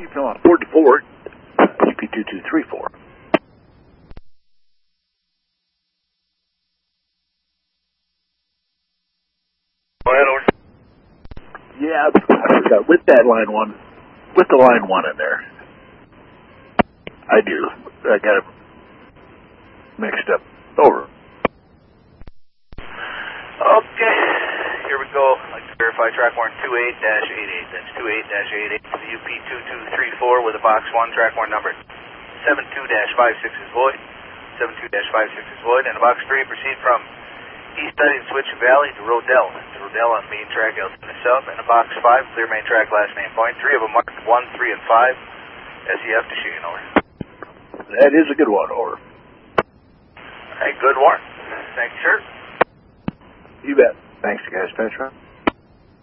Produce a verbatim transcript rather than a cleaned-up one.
keep on forty-four, U P two two three four. Yeah, I forgot. With that line one, with the line one in there. I do. I got it mixed up. Over. Okay, here we go. I'd like to verify track warrant two eight dash eight eight. That's two eight dash eight eight to the U P two two three four with a box one track warrant number seven two dash five six is void. seven two dash five six is void. And a box three proceed from East Study Switch Valley to Rodell. To Rodell on main track out to the south. And a box five, clear main track last name point. Three of them marked one, three, and five. S E F to Sheehan, over. That is a good one, over. Hey, good warrant. Thanks, sir. You bet. Thanks, guys. Dispatch.